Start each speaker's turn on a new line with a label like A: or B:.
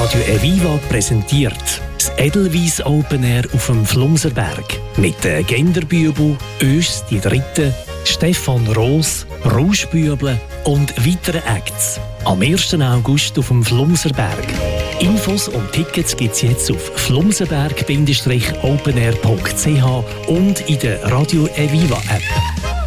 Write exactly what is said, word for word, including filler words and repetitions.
A: Radio Eviva präsentiert das Edelweiss Open Air auf dem Flumserberg mit den Genderbübel, Ös die Dritte, Stefan Roos, Rauschbüble und weiteren Acts. Am ersten August auf dem Flumserberg. Infos und Tickets gibt es jetzt auf flumserberg Bindestrich openair punkt c h und in der Radio Eviva App.